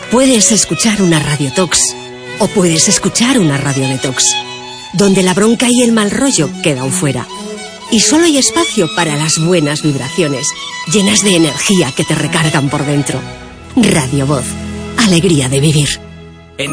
Puedes escuchar una Radio Tox o puedes escuchar una Radio Detox, donde la bronca y el mal rollo quedan fuera. Y solo hay espacio para las buenas vibraciones, llenas de energía que te recargan por dentro. Radio Voz, alegría de vivir.